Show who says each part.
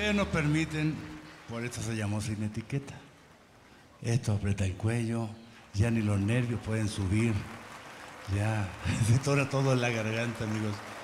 Speaker 1: ya no permiten, por eso se llamó Sin Etiqueta. Esto aprieta el cuello, ya ni los nervios pueden subir, ya se tora todo en la garganta, amigos.